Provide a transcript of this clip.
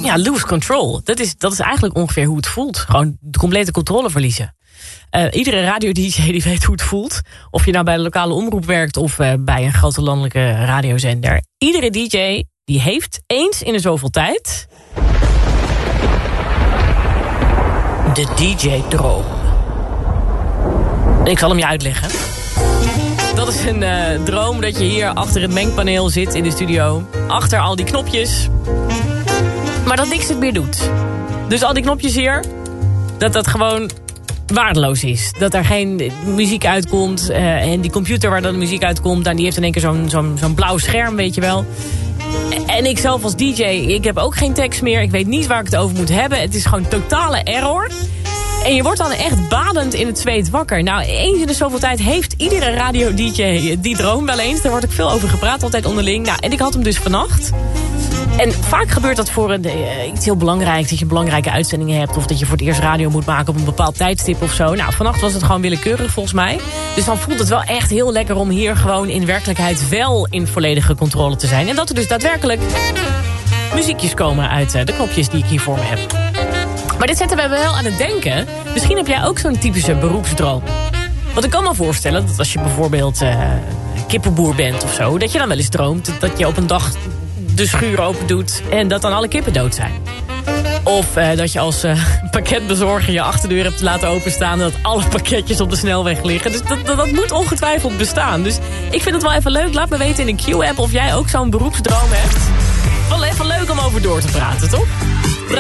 lose control. Dat is eigenlijk ongeveer hoe het voelt. Gewoon de complete controle verliezen. Iedere radio-dj die weet hoe het voelt. Of je nou bij de lokale omroep werkt of bij een grote landelijke radiozender. Iedere dj die heeft eens in de zoveel tijd de DJ-droom. Ik zal hem je uitleggen. Dat is een droom dat je hier achter het mengpaneel zit in de studio. Achter al die knopjes. Maar dat niks het meer doet. Dus al die knopjes hier, dat gewoon waardeloos is. Dat er geen muziek uitkomt. En die computer waar dan de muziek uitkomt, die heeft in één keer zo'n blauw scherm, weet je wel. En ik zelf als DJ, ik heb ook geen tekst meer. Ik weet niet waar ik het over moet hebben. Het is gewoon totale error. En je wordt dan echt badend in het zweet wakker. Nou, eens in de zoveel tijd heeft iedere radio-dj die droom wel eens. Daar wordt ook veel over gepraat, altijd onderling. Nou, en ik had hem dus vannacht. En vaak gebeurt dat voor iets heel belangrijks. Dat je belangrijke uitzendingen hebt. Of dat je voor het eerst radio moet maken op een bepaald tijdstip of zo. Nou, vannacht was het gewoon willekeurig volgens mij. Dus dan voelt het wel echt heel lekker om hier gewoon in werkelijkheid wel in volledige controle te zijn. En dat er dus daadwerkelijk muziekjes komen uit de knopjes die ik hier voor me heb. Maar dit zetten we wel aan het denken. Misschien heb jij ook zo'n typische beroepsdroom. Want ik kan me voorstellen dat als je bijvoorbeeld kippenboer bent of zo, dat je dan wel eens droomt dat je op een dag de schuur open doet en dat dan alle kippen dood zijn. Of dat je als pakketbezorger je achterdeur hebt laten openstaan en dat alle pakketjes op de snelweg liggen. Dus dat moet ongetwijfeld bestaan. Dus ik vind het wel even leuk. Laat me weten in de Q-app of jij ook zo'n beroepsdroom hebt. Wel even leuk om over door te praten, toch?